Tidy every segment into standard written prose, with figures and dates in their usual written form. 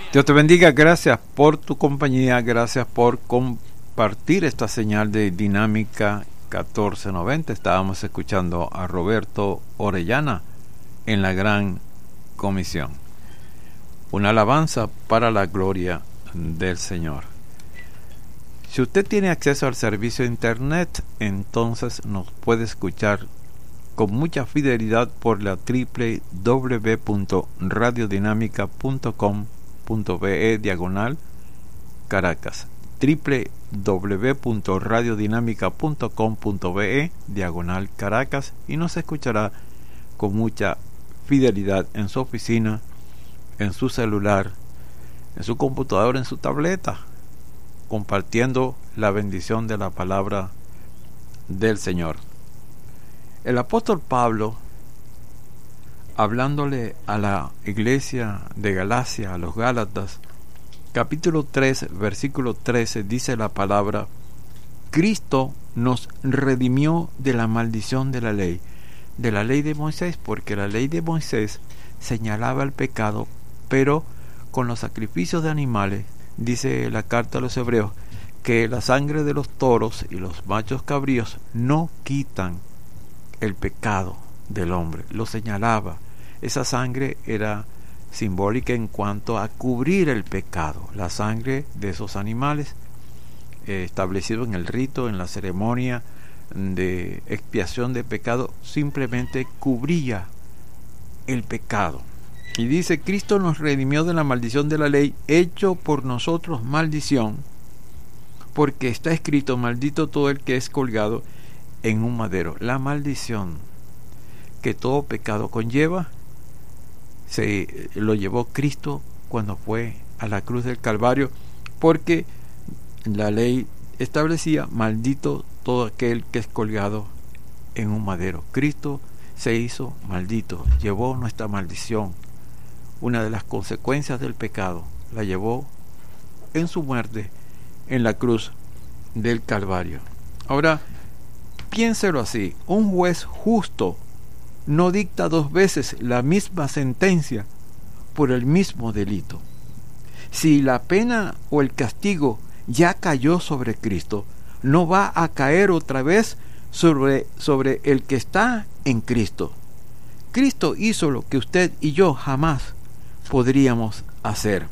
Dios te bendiga, gracias por tu compañía, gracias por compartir esta señal de Dinámica 1490. Estábamos escuchando a Roberto Orellana en la Gran Comisión. Una alabanza para la gloria del Señor. Si usted tiene acceso al servicio de internet, entonces nos puede escuchar con mucha fidelidad por la www.radiodinamica.com.be/Caracas, www.radiodinamica.com.be/Caracas, y nos escuchará con mucha fidelidad en su oficina, en su celular, en su computadora, en su tableta, compartiendo la bendición de la palabra del Señor. El apóstol Pablo, hablándole a la iglesia de Galacia, a los Gálatas, capítulo 3, versículo 13, dice la palabra: Cristo nos redimió de la maldición de la ley de Moisés, porque la ley de Moisés señalaba el pecado, pero con los sacrificios de animales, dice la carta a los hebreos, que la sangre de los toros y los machos cabríos no quitan el pecado del hombre. Lo señalaba. Esa sangre era simbólica en cuanto a cubrir el pecado. La sangre de esos animales, establecido en el rito, en la ceremonia de expiación de pecado, simplemente cubría el pecado. Y dice: Cristo nos redimió de la maldición de la ley, hecho por nosotros maldición, porque está escrito: maldito todo el que es colgado en un madero. La maldición que todo pecado conlleva se lo llevó Cristo cuando fue a la cruz del Calvario, porque la ley establecía: maldito todo aquel que es colgado en un madero. Cristo se hizo maldito, llevó nuestra maldición. Una de las consecuencias del pecado la llevó en su muerte en la cruz del Calvario. Ahora, piénselo así: un juez justo no dicta dos veces la misma sentencia por el mismo delito. Si la pena o el castigo ya cayó sobre Cristo, no va a caer otra vez sobre el que está en Cristo. Cristo hizo lo que usted y yo jamás podríamos hacer.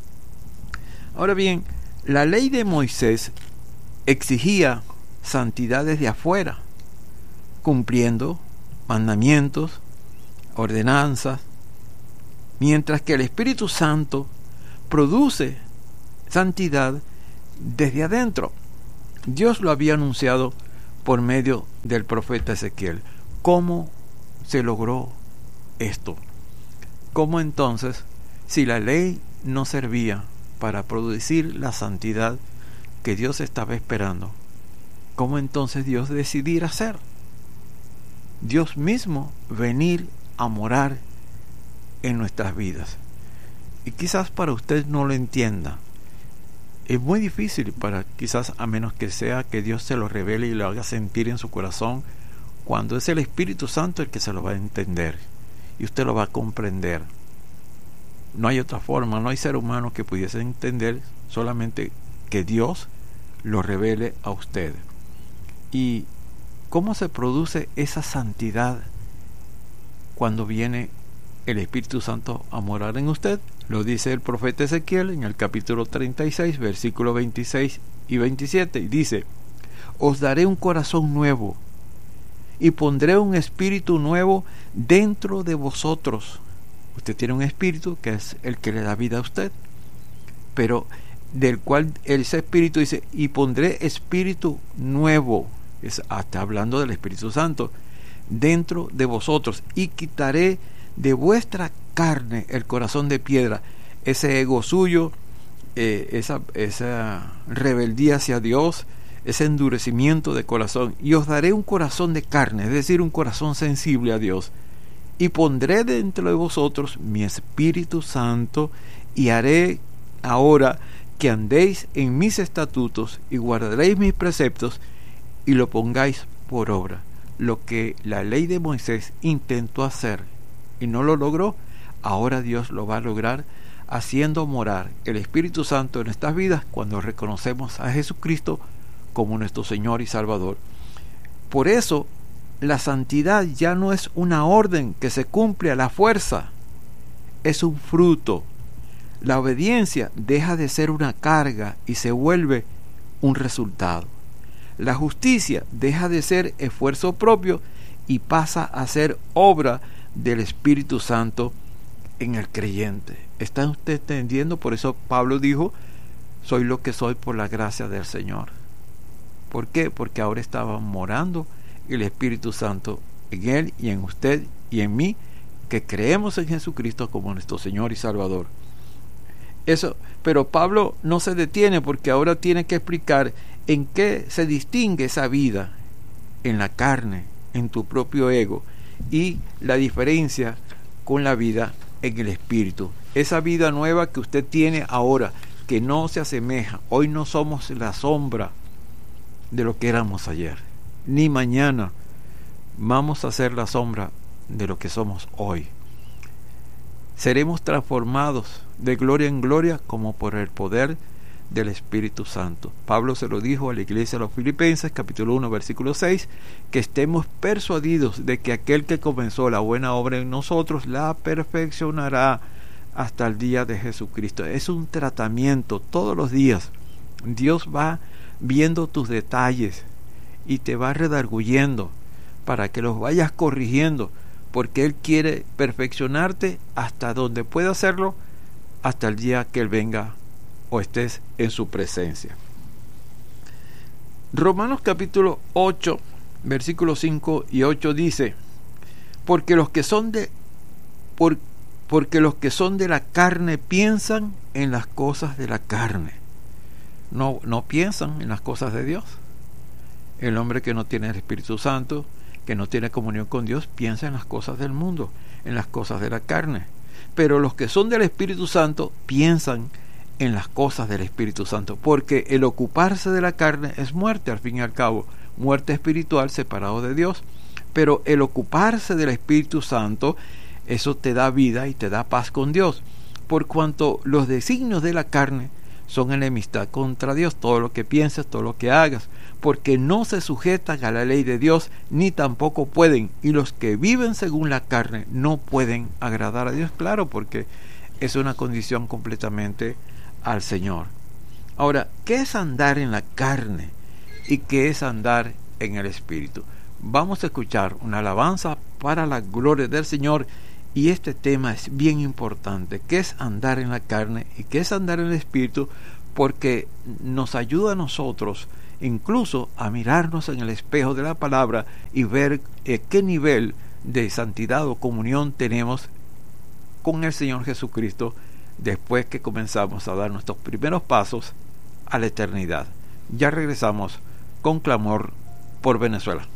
Ahora bien, la ley de Moisés exigía santidad desde afuera, cumpliendo mandamientos, ordenanzas, mientras que el Espíritu Santo produce santidad desde adentro. Dios lo había anunciado por medio del profeta Ezequiel. ¿Cómo se logró esto? ¿Cómo entonces, si la ley no servía para producir la santidad que Dios estaba esperando, cómo entonces Dios decidir hacer? Dios mismo venir a morar en nuestras vidas. Y quizás para usted no lo entienda. Es muy difícil quizás, a menos que sea que Dios se lo revele y lo haga sentir en su corazón, cuando es el Espíritu Santo el que se lo va a entender y usted lo va a comprender. No hay otra forma, no hay ser humano que pudiese entender, solamente que Dios lo revele a usted. ¿Y cómo se produce esa santidad cuando viene el Espíritu Santo a morar en usted? Lo dice el profeta Ezequiel en el capítulo 36, versículos 26 y 27, y dice: os daré un corazón nuevo y pondré un espíritu nuevo dentro de vosotros. Usted tiene un espíritu que es el que le da vida a usted, pero del cual ese espíritu dice: y pondré espíritu nuevo, está hablando del Espíritu Santo, dentro de vosotros, y quitaré de vuestra carne el corazón de piedra, ese ego suyo, esa rebeldía hacia Dios, ese endurecimiento de corazón, y os daré un corazón de carne, es decir, un corazón sensible a Dios, y pondré dentro de vosotros mi Espíritu Santo, y haré ahora que andéis en mis estatutos y guardaréis mis preceptos y lo pongáis por obra. Lo que la ley de Moisés intentó hacer y no lo logró, ahora Dios lo va a lograr haciendo morar el Espíritu Santo en nuestras vidas cuando reconocemos a Jesucristo como nuestro Señor y Salvador. Por eso, la santidad ya no es una orden que se cumple a la fuerza, es un fruto. La obediencia deja de ser una carga y se vuelve un resultado. La justicia deja de ser esfuerzo propio y pasa a ser obra del Espíritu Santo en el creyente. ¿Está usted entendiendo? Por eso Pablo dijo: soy lo que soy por la gracia del Señor. ¿Por qué? Porque ahora estaba morando el Espíritu Santo en él y en usted y en mí, que creemos en Jesucristo como nuestro Señor y Salvador. Eso, pero Pablo no se detiene, porque ahora tiene que explicar en qué se distingue esa vida en la carne, en tu propio ego, y la diferencia con la vida en el Espíritu. Esa vida nueva que usted tiene ahora, que no se asemeja. Hoy no somos la sombra de lo que éramos ayer, ni mañana vamos a ser la sombra de lo que somos hoy. Seremos transformados de gloria en gloria como por el poder del Espíritu Santo. Pablo se lo dijo a la iglesia de los Filipenses, capítulo 1, versículo 6, que estemos persuadidos de que aquel que comenzó la buena obra en nosotros la perfeccionará hasta el día de Jesucristo. Es un tratamiento todos los días. Dios va viendo tus detalles y te va redarguyendo para que los vayas corrigiendo, porque Él quiere perfeccionarte hasta donde pueda hacerlo, hasta el día que Él venga o estés en su presencia. Romanos capítulo 8, versículos 5 y 8 dice: porque los que son de la carne piensan en las cosas de la carne, no piensan en las cosas de Dios. El hombre que no tiene el Espíritu Santo, que no tiene comunión con Dios, piensa en las cosas del mundo, en las cosas de la carne. Pero los que son del Espíritu Santo piensan en las cosas del Espíritu Santo, porque el ocuparse de la carne es muerte, al fin y al cabo, muerte espiritual separado de Dios. Pero el ocuparse del Espíritu Santo, eso te da vida y te da paz con Dios, por cuanto los designios de la carne son enemistad contra Dios, todo lo que pienses, todo lo que hagas, porque no se sujetan a la ley de Dios, ni tampoco pueden, y los que viven según la carne no pueden agradar a Dios. Claro, porque es una condición completamente al Señor. Ahora, ¿qué es andar en la carne y qué es andar en el Espíritu? Vamos a escuchar una alabanza para la gloria del Señor. Y este tema es bien importante: ¿qué es andar en la carne y qué es andar en el Espíritu? Porque nos ayuda a nosotros incluso a mirarnos en el espejo de la palabra y ver qué nivel de santidad o comunión tenemos con el Señor Jesucristo después que comenzamos a dar nuestros primeros pasos a la eternidad. Ya regresamos con clamor por Venezuela.